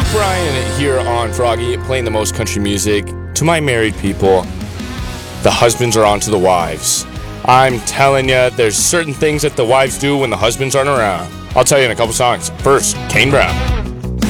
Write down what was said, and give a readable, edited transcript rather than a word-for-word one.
Brian here on Froggy, playing the most country music. To my married people, the husbands are on to the wives. I'm telling you, there's certain things that the wives do when the husbands aren't around. I'll tell you in a couple songs. First, Kane Brown.